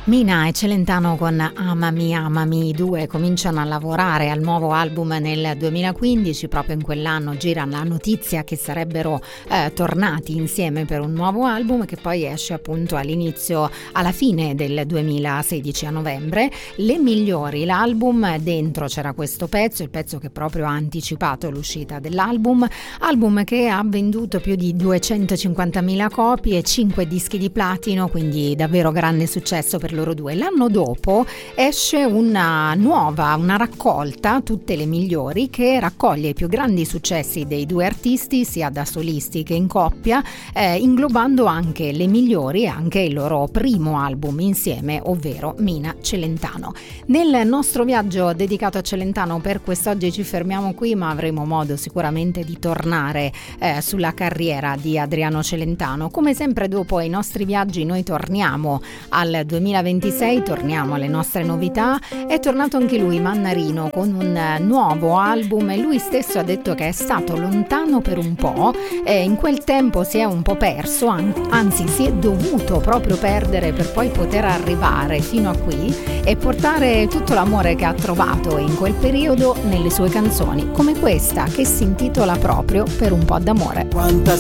Mina e Celentano con Amami Amami, i due cominciano a lavorare al nuovo album nel 2015, proprio in quell'anno gira la notizia che sarebbero tornati insieme per un nuovo album che poi esce appunto alla fine del 2016 a novembre. Le migliori, l'album, dentro c'era questo pezzo, il pezzo che proprio ha anticipato l'uscita dell'album, album che ha venduto più di 250.000 copie, 5 dischi di platino, quindi davvero grande successo per loro due. L'anno dopo esce una raccolta, tutte le migliori, che raccoglie i più grandi successi dei due artisti, sia da solisti che in coppia, inglobando anche le migliori e anche il loro primo album insieme, ovvero Mina Celentano. Nel nostro viaggio dedicato a Celentano per quest'oggi ci fermiamo qui, ma avremo modo sicuramente di tornare sulla carriera di Adriano Celentano. Come sempre dopo i nostri viaggi noi torniamo al 2026, torniamo alle nostre novità. È tornato anche lui, Mannarino, con un nuovo album e lui stesso ha detto che è stato lontano per un po', in quel tempo si è un po' perso, anzi si è dovuto proprio perdere per poi poter arrivare fino a qui e portare tutto l'amore che ha trovato in quel periodo nelle sue canzoni, come questa che si intitola proprio Per un po' d'amore. Quanta